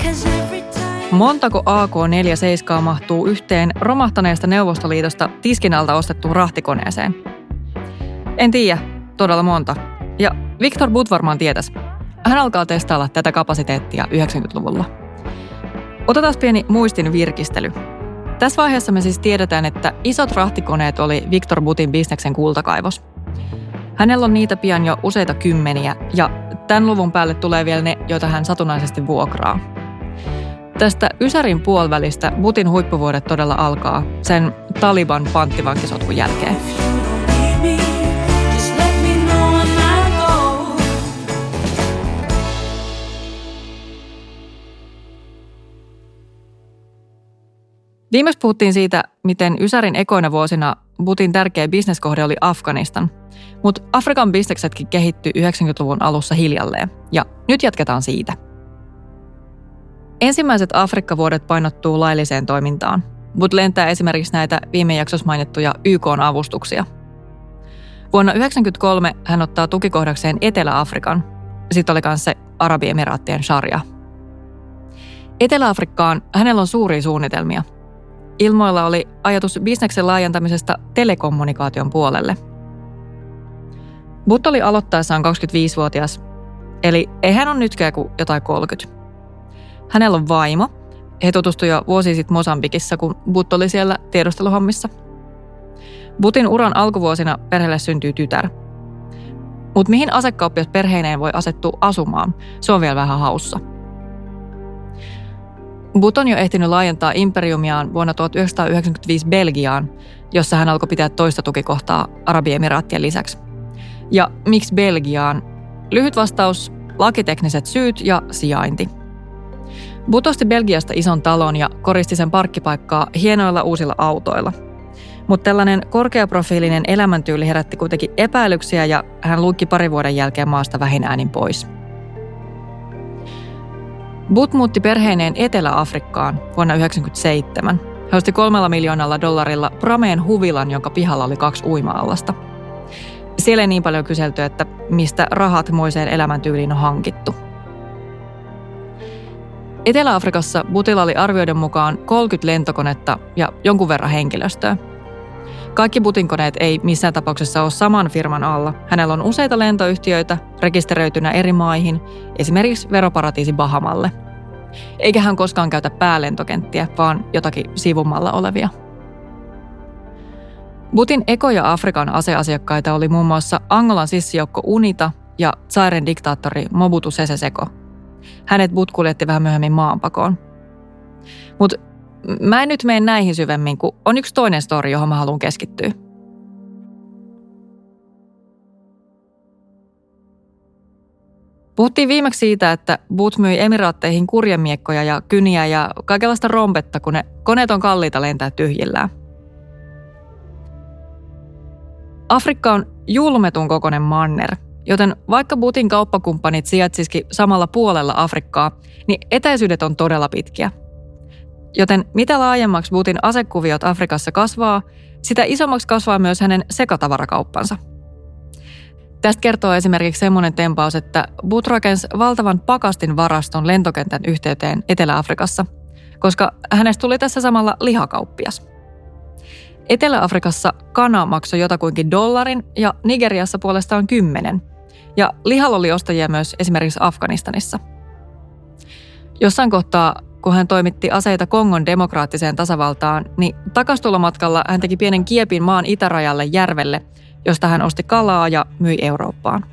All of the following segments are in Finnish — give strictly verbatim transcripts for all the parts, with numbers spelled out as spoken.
Montako A K neljäkymmentäseitsemän mahtuu yhteen romahtaneesta Neuvostoliitosta tiskin alta ostettuun rahtikoneeseen? En tiedä, todella monta. Ja Viktor Butt varmaan tietäisi. Hän alkaa testailla tätä kapasiteettia yhdeksänkymmentäluvulla. Otetaan pieni muistin virkistely. Tässä vaiheessa me siis tiedetään, että isot rahtikoneet oli Viktor Buttin bisneksen kultakaivos. Hänellä on niitä pian jo useita kymmeniä, ja tämän luvun päälle tulee vielä ne, joita hän satunnaisesti vuokraa. Tästä Ysärin puolivälistä Buttin huippuvuodet todella alkaa sen Taliban panttivankisotkun jälkeen. Viimeksi puhuttiin siitä, miten Ysärin ekoina vuosina Buttin tärkeä bisneskohde oli Afganistan, mutta Afrikan bisneksetkin kehittyi yhdeksänkymmentäluvun alussa hiljalleen, ja nyt jatketaan siitä. Ensimmäiset Afrikka-vuodet painottuu lailliseen toimintaan. Butt lentää esimerkiksi näitä viime jaksossa mainittuja Y K-avustuksia. Vuonna yhdeksänkymmentäkolme hän ottaa tukikohdakseen Etelä-Afrikan. Sitten oli myös se Arabiemiraattien sharia. Etelä-Afrikkaan hänellä on suuria suunnitelmia. Ilmoilla oli ajatus bisneksen laajentamisesta telekommunikaation puolelle. Butt oli aloittaessaan kaksikymmentäviisivuotias, eli ei hän ole nytkään kuin jotain kolmekymmentä. Hänellä on vaimo. He tutustuivat jo vuosi sitten Mosambikissa, kun Butt oli siellä tiedusteluhommissa. Buttin uran alkuvuosina perheelle syntyy tytär. Mutta mihin asekauppias perheineen voi asettua asumaan, se on vielä vähän haussa. Butt on jo ehtinyt laajentaa imperiumiaan vuonna tuhatyhdeksänsataayhdeksänkymmentäviisi Belgiaan, jossa hän alkoi pitää toista tukikohtaa Arabiemiraattien lisäksi. Ja miksi Belgiaan? Lyhyt vastaus, lakitekniset syyt ja sijainti. Butt osti Belgiasta ison talon ja koristi sen parkkipaikkaa hienoilla uusilla autoilla. Mutta tällainen korkeaprofiilinen elämäntyyli herätti kuitenkin epäilyksiä ja hän luikki pari vuoden jälkeen maasta vähin äänin pois. Butt muutti perheineen Etelä-Afrikkaan vuonna yhdeksänkymmentäseitsemän. Hän osti kolmella miljoonalla dollarilla Prameen huvilan, jonka pihalla oli kaksi uima-allasta. Siellä ei niin paljon kyselty, että mistä rahat moiseen elämäntyyliin on hankittu. Etelä-Afrikassa Buttilla oli arvioiden mukaan kolmekymmentä lentokonetta ja jonkun verran henkilöstöä. Kaikki Buttin koneet ei missään tapauksessa ole saman firman alla. Hänellä on useita lentoyhtiöitä rekisteröitynä eri maihin, esimerkiksi veroparatiisi Bahamalle. Eikä hän koskaan käytä päälentokenttiä, vaan jotakin sivumalla olevia. Buttin ekoja Afrikan aseasiakkaita oli muun muassa Angolan sissijoukko UNITA ja Zairen diktaattori Mobutu Sese Seko. Hänet Butt kuljetti vähän myöhemmin maanpakoon. Mutta mä en nyt mene näihin syvemmin, kun on yksi toinen story, johon mä haluan keskittyä. Puhuttiin viimeksi siitä, että Butt myi emiraatteihin kurjemiekkoja ja kyniä ja kaikenlaista rompetta, kun ne koneet on kalliita lentää tyhjillään. Afrikka on julmetun kokoinen manner, joten vaikka Buttin kauppakumppanit sijaitsisikin samalla puolella Afrikkaa, niin etäisyydet on todella pitkiä. Joten mitä laajemmaksi Buttin asekuviot Afrikassa kasvaa, sitä isommaksi kasvaa myös hänen sekatavarakauppansa. Tästä kertoo esimerkiksi semmoinen tempaus, että Butt rakensi valtavan pakastinvaraston lentokentän yhteyteen Etelä-Afrikassa, koska hänestä tuli tässä samalla lihakauppias. Etelä-Afrikassa kana maksoi jotakuinkin dollarin ja Nigeriassa puolestaan kymmenen. Ja lihalla oli ostajia myös esimerkiksi Afganistanissa. Jossain kohtaa, kun hän toimitti aseita Kongon demokraattiseen tasavaltaan, niin takastulomatkalla hän teki pienen kiepin maan itärajalle järvelle, josta hän osti kalaa ja myi Eurooppaan.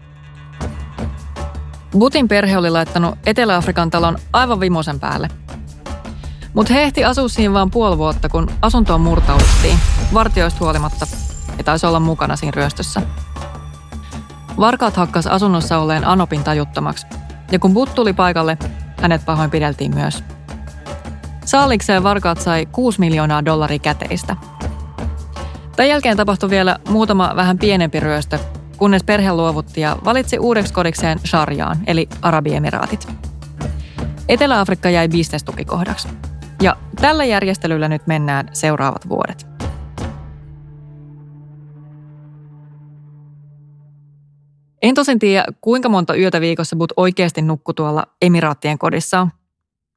Buttin perhe oli laittanut Etelä-Afrikan talon aivan vimosen päälle. Mutta he ehti asua siinä vain puoli vuotta, kun asuntoon murtauduttiin, vartioista huolimatta, ja taisi olla mukana siinä ryöstössä. Varkaat hakkas asunnossa olleen Anopin tajuttomaksi, ja kun Butt tuli paikalle, hänet pahoinpideltiin myös. Saalikseen varkaat sai kuusi miljoonaa dollaria käteistä. Tämän jälkeen tapahtui vielä muutama vähän pienempi ryöstö, kunnes perhe luovutti ja valitsi uudeksi kodikseen Shariaan, eli Arabiemiraatit. Etelä-Afrikka jäi bisnestukikohdaksi. Ja tällä järjestelyllä nyt mennään seuraavat vuodet. En tosin tiedä, kuinka monta yötä viikossa Butt oikeasti nukkui tuolla Emiraattien kodissaan.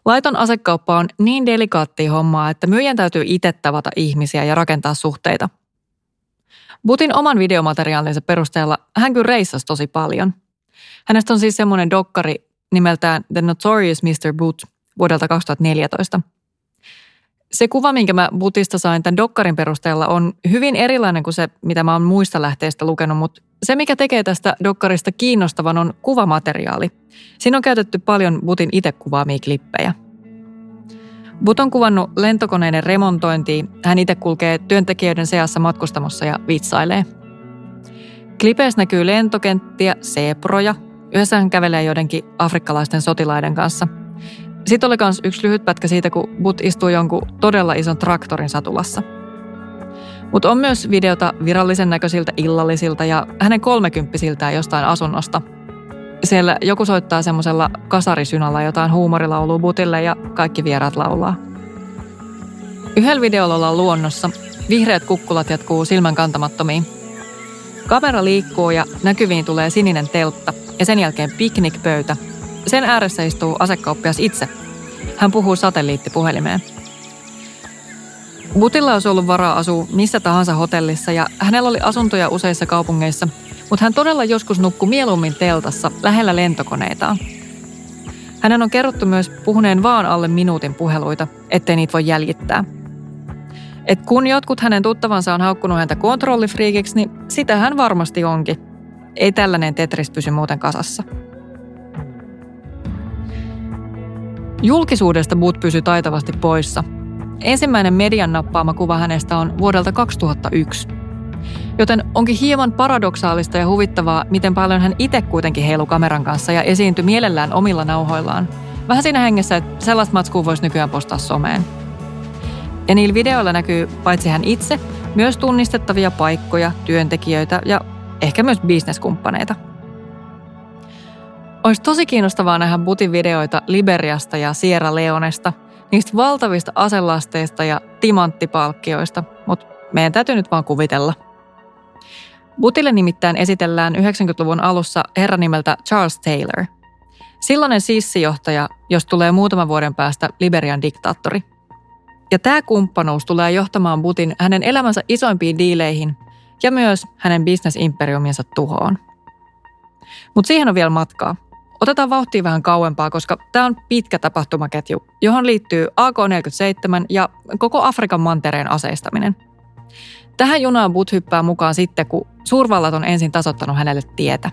Laiton asekauppa on niin delikaattia hommaa, että myyjän täytyy itse tavata ihmisiä ja rakentaa suhteita. Buthin oman videomateriaalinsa perusteella hän kyllä reissasi tosi paljon. Hänestä on siis semmoinen dokkari nimeltään The Notorious mister Butt vuodelta kaksituhattaneljätoista. Se kuva, minkä mä Buthista sain tämän dokkarin perusteella, on hyvin erilainen kuin se, mitä mä oon muista lähteistä lukenut, mutta se, mikä tekee tästä dokkarista kiinnostavan, on kuvamateriaali. Siinä on käytetty paljon Buthin itse kuvaamia klippejä. Butt on kuvannut lentokoneiden remontointia, hän itse kulkee työntekijöiden seassa matkustamossa ja vitsailee. Klipeissä näkyy lentokenttiä, seeproja, yhdessä hän kävelee joidenkin afrikkalaisten sotilaiden kanssa. Sitten oli myös yksi lyhyt pätkä siitä, kun Butt istuu jonkun todella ison traktorin satulassa. Mutta on myös videota virallisen näköisiltä illallisilta ja hänen kolmekymppisiltään jostain asunnosta. Siellä joku soittaa semmoisella kasarisynalla jotain huumorilaulua Buthille ja kaikki vieraat laulaa. Yhdellä videolla ollaan luonnossa. Vihreät kukkulat jatkuu silmän kantamattomiin. Kamera liikkuu ja näkyviin tulee sininen teltta ja sen jälkeen piknikpöytä. Sen ääressä istuu asekauppias itse. Hän puhuu satelliittipuhelimeen. Buthilla olisi ollut varaa asua missä tahansa hotellissa ja hänellä oli asuntoja useissa kaupungeissa, mutta hän todella joskus nukkui mieluummin teltassa lähellä lentokoneitaan. Hänen on kerrottu myös puhuneen vaan alle minuutin puheluita, ettei niitä voi jäljittää. Et kun jotkut hänen tuttavansa on haukkunut häntä kontrollifriikiksi, niin sitä hän varmasti onkin. Ei tällainen Tetris pysy muuten kasassa. Julkisuudesta Butt pysyi taitavasti poissa. Ensimmäinen median nappaama kuva hänestä on vuodelta kaksituhattayksi. Joten onkin hieman paradoksaalista ja huvittavaa, miten paljon hän itse kuitenkin heilu kameran kanssa ja esiintyi mielellään omilla nauhoillaan. Vähän siinä hengessä, että sellaista matskua voisi nykyään postaa someen. Ja niillä videoilla näkyy paitsi hän itse, myös tunnistettavia paikkoja, työntekijöitä ja ehkä myös bisneskumppaneita. Olisi tosi kiinnostavaa nähdä Buthin videoita Liberiasta ja Sierra Leonesta, niistä valtavista aselasteista ja timanttipalkkioista, mutta meidän täytyy nyt vaan kuvitella. Buthille nimittäin esitellään yhdeksänkymmentäluvun alussa herra nimeltä Charles Taylor. Silloinen sissijohtaja, jos tulee muutaman vuoden päästä Liberian diktaattori. Ja tämä kumppanuus tulee johtamaan Buthin hänen elämänsä isoimpiin diileihin ja myös hänen bisnesimperiumiensa tuhoon. Mutta siihen on vielä matkaa. Otetaan vauhtia vähän kauempaa, koska tämä on pitkä tapahtumaketju, johon liittyy A K neljäkymmentäseitsemän ja koko Afrikan mantereen aseistaminen. Tähän junaan Butt hyppää mukaan sitten, kun suurvallat on ensin tasoittanut hänelle tietä.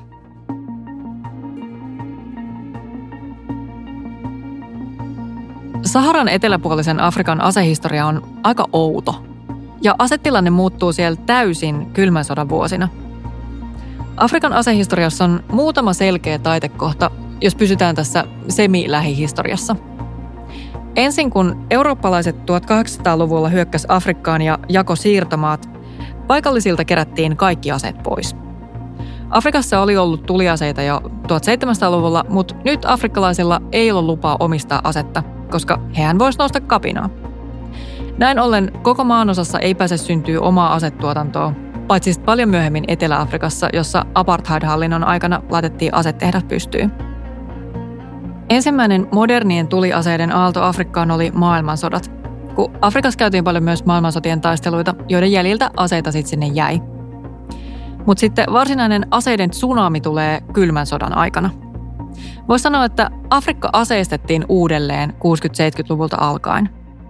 Saharan eteläpuolisen Afrikan asehistoria on aika outo. Ja asetilanne muuttuu siellä täysin kylmän sodan vuosina. Afrikan asehistoriassa on muutama selkeä taitekohta, jos pysytään tässä semi-lähihistoriassa. Ensin kun eurooppalaiset tuhatkahdeksansataaluvulla hyökkäsi Afrikkaan ja jako siirtomaat, paikallisilta kerättiin kaikki aseet pois. Afrikassa oli ollut tuliaseita jo tuhatseitsemänsataaluvulla, mutta nyt afrikkalaisilla ei ollut lupaa omistaa asetta, koska hehän vois nousta kapinaa. Näin ollen koko maanosassa ei pääse syntyä omaa asetuotantoa, paitsi paljon myöhemmin Etelä-Afrikassa, jossa apartheid-hallinnon aikana laitettiin asetehdas pystyyn. Ensimmäinen modernien tuliaseiden aalto Afrikkaan oli maailmansodat, kun Afrikassa käytiin paljon myös maailmansotien taisteluita, joiden jäljiltä aseita sitten sinne jäi. Mutta sitten varsinainen aseiden tsunami tulee kylmän sodan aikana. Voisi sanoa, että Afrikka aseistettiin uudelleen kuusikymmentä-seitsemänkymmentäluvulta alkaen.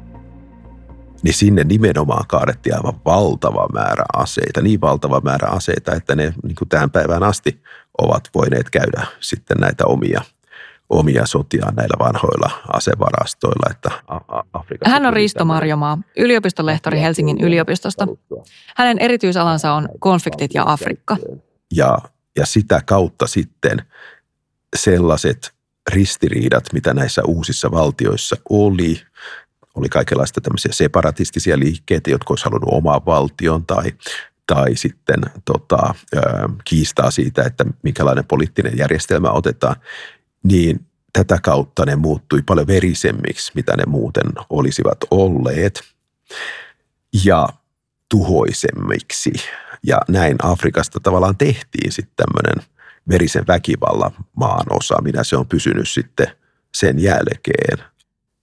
Niin sinne nimenomaan kaadettiin aivan valtava määrä aseita, niin valtava määrä aseita, että ne niin kuin tähän päivään asti ovat voineet käydä sitten näitä omia, omia sotiaan näillä vanhoilla asevarastoilla. Että Afrikassa Hän on Risto Marjomaa, yliopistolehtori Helsingin yliopistosta. Hänen erityisalansa on konfliktit ja Afrikka. Ja, ja sitä kautta sitten sellaiset ristiriidat, mitä näissä uusissa valtioissa oli, oli kaikenlaista tämmöisiä separatistisia liikkeitä, jotka olisi halunnut omaa valtion tai, tai sitten tota, kiistaa siitä, että minkälainen poliittinen järjestelmä otetaan, niin tätä kautta ne muuttui paljon verisemmiksi, mitä ne muuten olisivat olleet, ja tuhoisemmiksi. Ja näin Afrikasta tavallaan tehtiin sitten tämmöinen verisen väkivallan maanosa, minä se on pysynyt sitten sen jälkeen.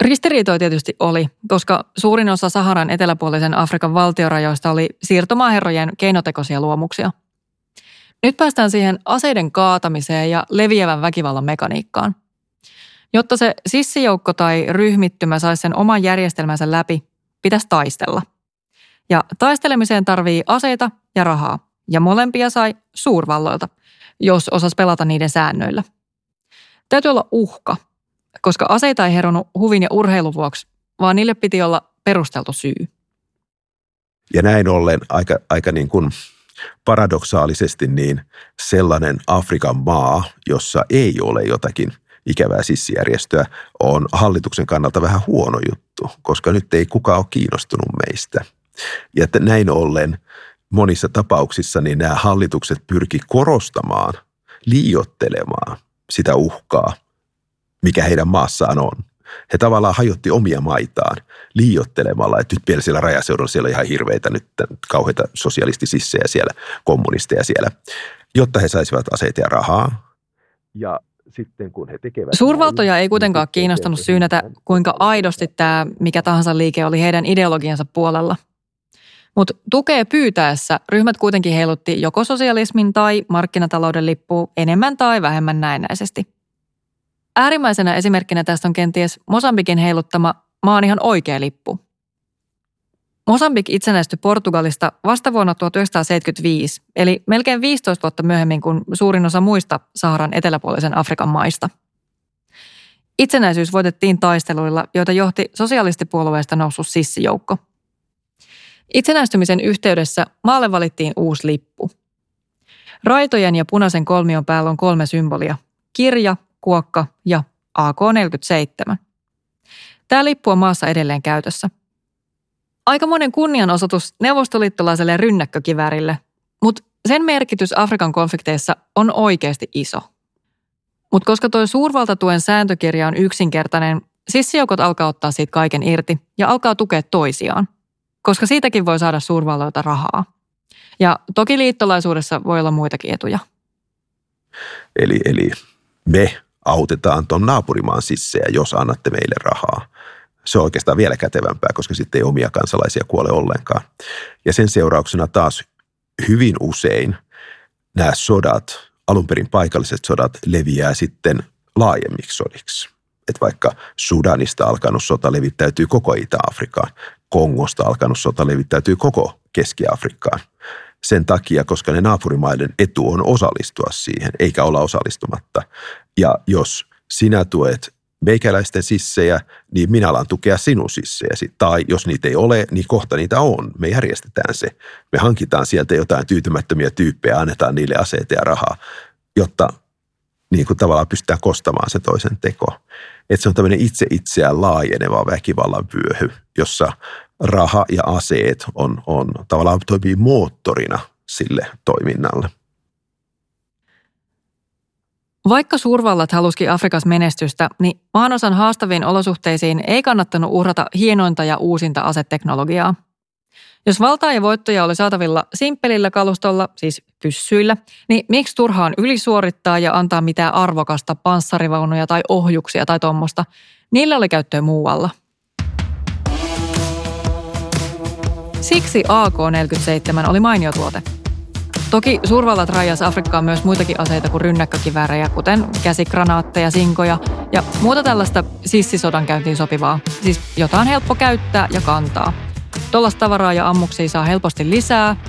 Ristiriitoja tietysti oli, koska suurin osa Saharan eteläpuolisen Afrikan valtiorajoista oli siirtomaaherrojen keinotekoisia luomuksia. Nyt päästään siihen aseiden kaatamiseen ja leviävän väkivallan mekaniikkaan. Jotta se sissijoukko tai ryhmittymä saisi sen oman järjestelmänsä läpi, pitäisi taistella. Ja taistelemiseen tarvii aseita ja rahaa, ja molempia sai suurvalloilta, jos osasi pelata niiden säännöillä. Täytyy olla uhka, koska aseita ei heronnut huvin ja urheilun vuoksi, vaan niille piti olla perusteltu syy. Ja näin ollen aika, aika niin kuin paradoksaalisesti niin sellainen Afrikan maa, jossa ei ole jotakin ikävää sissijärjestöä, on hallituksen kannalta vähän huono juttu, koska nyt ei kukaan ole kiinnostunut meistä. Ja että näin ollen monissa tapauksissa niin nämä hallitukset pyrki korostamaan, liioittelemaan sitä uhkaa, mikä heidän maassaan on. He tavallaan hajotti omia maitaan liioittelemalla, että nyt vielä siellä rajaseudulla siellä on ihan hirveitä nyt kauheita sosialistisissejä siellä, kommunisteja siellä, jotta he saisivat aseita ja rahaa. Ja sitten kun he tekevät... Suurvaltoja ei kuitenkaan kiinnostanut syynätä, kuinka aidosti tämä mikä tahansa liike oli heidän ideologiansa puolella. Mutta tukea pyytäessä ryhmät kuitenkin heilutti joko sosialismin tai markkinatalouden lippua enemmän tai vähemmän näennäisesti. Äärimmäisenä esimerkkinä tästä on kenties Mosambikin heiluttama maan ihan oikea lippu. Mosambik itsenäistyi Portugalista vasta vuonna tuhatyhdeksänsataaseitsemänkymmentäviisi, eli melkein viisitoista vuotta myöhemmin kuin suurin osa muista Saharan eteläpuolisen Afrikan maista. Itsenäisyys voitettiin taisteluilla, joita johti sosialistipuolueesta noussut sissijoukko. Itsenäistymisen yhteydessä maalle valittiin uusi lippu. Raitojen ja punaisen kolmion päällä on kolme symbolia: kirja, kuokka ja A K neljäkymmentäseitsemän. Tämä lippu on maassa edelleen käytössä. Aikamoinen kunnianosoitus neuvostoliittolaiselle rynnäkkökiväärille, mutta sen merkitys Afrikan konflikteissa on oikeasti iso. Mutta koska tuo suurvaltatuen sääntökirja on yksinkertainen, sissijoukot alkaa ottaa siitä kaiken irti ja alkaa tukea toisiaan, koska siitäkin voi saada suurvalloilta rahaa. Ja toki liittolaisuudessa voi olla muitakin etuja. Eli, eli me autetaan ton naapurimaan sissejä, jos annatte meille rahaa. Se on oikeastaan vielä kätevämpää, koska sitten ei omia kansalaisia kuole ollenkaan. Ja sen seurauksena taas hyvin usein nämä sodat, alun perin paikalliset sodat, leviää sitten laajemmiksi sodiksi. Että vaikka Sudanista alkanut sota levittäytyy koko Itä-Afrikaan, Kongosta alkanut sota levittäytyy koko Keski-Afrikkaan. Sen takia, koska ne naapurimaiden etu on osallistua siihen, eikä olla osallistumatta. Ja jos sinä tuet meikäläisten sissejä, niin minä alan tukea sinun sissejäsi. Tai jos niitä ei ole, niin kohta niitä on. Me järjestetään se. Me hankitaan sieltä jotain tyytymättömiä tyyppejä, annetaan niille aseita ja rahaa, jotta niin kuin tavallaan pystytään kostamaan se toisen teko. Että se on tämmöinen itse itseään laajeneva väkivallan vyöhy, jossa raha ja aseet on, on tavallaan toimii moottorina sille toiminnalle. Vaikka suurvallat halusikin Afrikassa menestystä, niin maanosan haastaviin olosuhteisiin ei kannattanut uhrata hienointa ja uusinta aseteknologiaa. Jos valtaa ja voittoja oli saatavilla simppelillä kalustolla, siis pyssyillä, niin miksi turhaan ylisuorittaa ja antaa mitään arvokasta panssarivaunuja tai ohjuksia tai tuommoista? Niillä oli käyttöä muualla. Siksi A K neljäkymmentäseitsemän oli mainio tuote. Toki suurvallat rajasi Afrikkaan myös muitakin aseita kuin rynnäkkökiväärejä, kuten käsikranaatteja, sinkoja ja muuta tällaista sissisodan käyntiin sopivaa. Siis jota on helppo käyttää ja kantaa. Tuollaista tavaraa ja ammuksia saa helposti lisää